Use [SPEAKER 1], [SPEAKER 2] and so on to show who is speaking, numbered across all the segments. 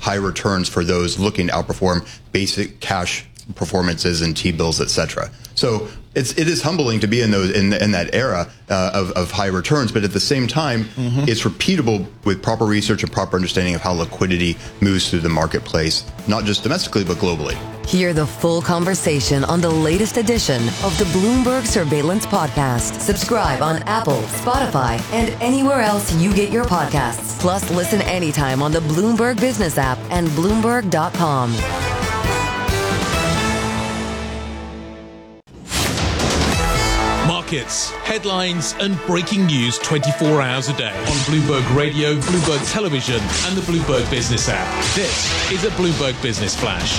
[SPEAKER 1] high returns for those looking to outperform basic cash performances and T-bills, etc. So it is humbling to be in that era of high returns, but at the same time, it's repeatable with proper research and proper understanding of how liquidity moves through the marketplace, not just domestically, but globally.
[SPEAKER 2] Hear the full conversation on the latest edition of the Bloomberg Surveillance Podcast. Subscribe on Apple, Spotify, and anywhere else you get your podcasts. Plus, listen anytime on the Bloomberg Business app and Bloomberg.com.
[SPEAKER 3] Markets, headlines, and breaking news 24 hours a day on Bloomberg Radio, Bloomberg Television, and the Bloomberg Business app. This is a Bloomberg Business Flash.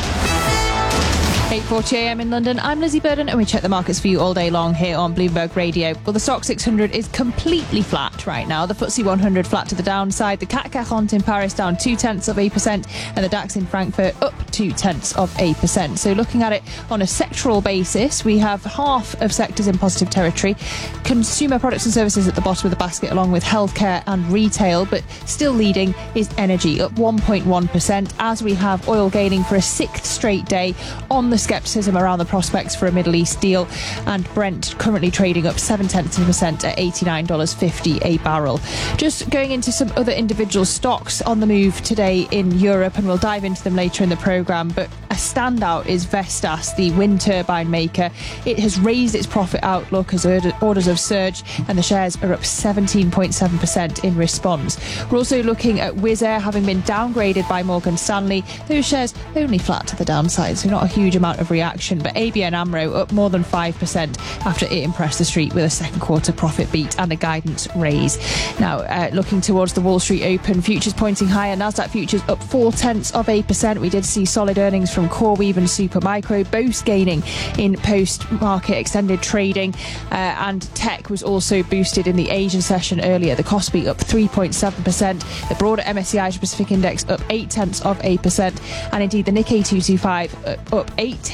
[SPEAKER 4] 8:40 a.m. in London. I'm Lizzie Burden, and we check the markets for you all day long here on Bloomberg Radio. Well, the Stoxx 600 is completely flat right now. The FTSE 100 flat to the downside. The CAC 40 in Paris down 0.2%, and the DAX in Frankfurt up 0.2%. So looking at it on a sectoral basis, we have half of sectors in positive territory. Consumer products and services at the bottom of the basket, along with healthcare and retail, but still leading is energy, up 1.1%, as we have oil gaining for a sixth straight day on the scepticism around the prospects for a Middle East deal, and Brent currently trading up 0.7% at $89.50 a barrel. Just going into some other individual stocks on the move today in Europe, and we'll dive into them later in the programme, but a standout is Vestas, the wind turbine maker. It has raised its profit outlook as orders have surged, and the shares are up 17.7% in response. We're also looking at Wizz Air having been downgraded by Morgan Stanley. Those shares only flat to the downside, so not a huge amount of reaction, but ABN AMRO up more than 5% after it impressed the street with a second quarter profit beat and a guidance raise. Now, looking towards the Wall Street Open, futures pointing higher. Nasdaq futures up 0.4%. We did see solid earnings from CoreWeave and Supermicro, both gaining in post-market extended trading, and tech was also boosted in the Asian session earlier. The Kospi up 3.7%, the broader MSCI Asia Pacific Index up 0.8%, and indeed the Nikkei 225 up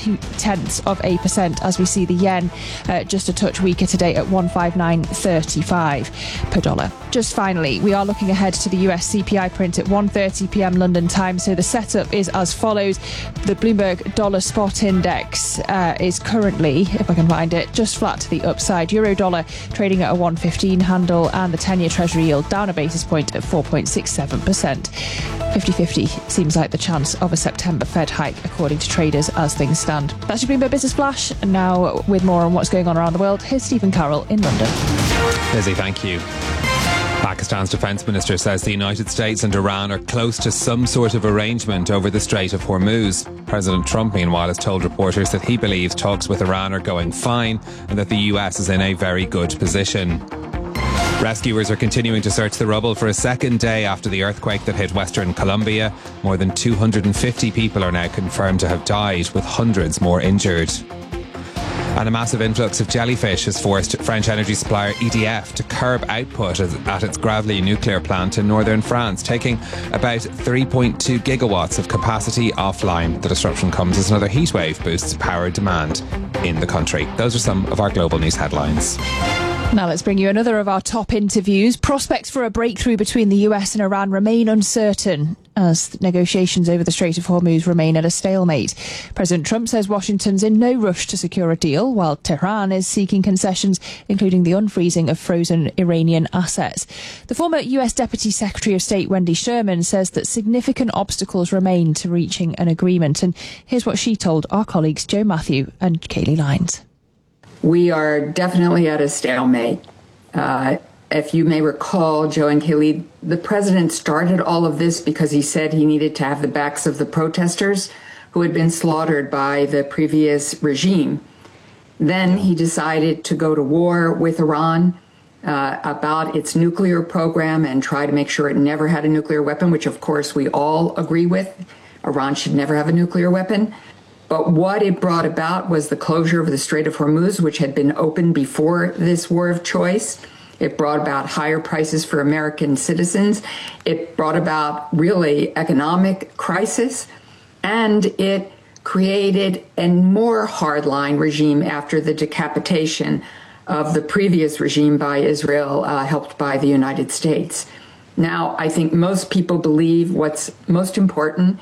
[SPEAKER 4] 0.8% as we see the yen just a touch weaker today at 159.35 per dollar. Just finally, we are looking ahead to the US CPI print at 1:30 p.m. London time. So the setup is as follows. The Bloomberg Dollar Spot Index is currently, if I can find it, just flat to the upside. Euro dollar trading at a 1.15 handle, and the 10-year Treasury yield down a basis point at 4.67%. 50-50 seems like the chance of a September Fed hike, according to traders, as things stand. That's your Bloomberg Business Flash. And now, with more on what's going on around the world, here's Stephen Carroll in London.
[SPEAKER 5] Lizzie, thank you. Pakistan's defence minister says the United States and Iran are close to some sort of arrangement over the Strait of Hormuz. President Trump, meanwhile, has told reporters that he believes talks with Iran are going fine and that the US is in a very good position. Rescuers are continuing to search the rubble for a second day after the earthquake that hit Western Colombia. More than 250 people are now confirmed to have died, with hundreds more injured. And a massive influx of jellyfish has forced French energy supplier EDF to curb output at its Gravelines nuclear plant in northern France, taking about 3.2 gigawatts of capacity offline. The disruption comes as another heatwave boosts power demand in the country. Those are some of our global news headlines.
[SPEAKER 4] Now let's bring you another of our top interviews. Prospects for a breakthrough between the US and Iran remain uncertain as negotiations over the Strait of Hormuz remain at a stalemate. President Trump says Washington's in no rush to secure a deal, while Tehran is seeking concessions, including the unfreezing of frozen Iranian assets. The former US Deputy Secretary of State Wendy Sherman says that significant obstacles remain to reaching an agreement. And here's what she told our colleagues Joe Matthew and Kayleigh Lyons.
[SPEAKER 6] We are definitely at a stalemate. If you may recall, Joe and Kayleigh, the president started all of this because he said he needed to have the backs of the protesters who had been slaughtered by the previous regime. Then he decided to go to war with Iran about its nuclear program and try to make sure it never had a nuclear weapon, which of course we all agree with. Iran should never have a nuclear weapon. But what it brought about was the closure of the Strait of Hormuz, which had been open before this war of choice. It brought about higher prices for American citizens. It brought about really economic crisis. And it created a more hardline regime after the decapitation of the previous regime by Israel, helped by the United States. Now, I think most people believe what's most important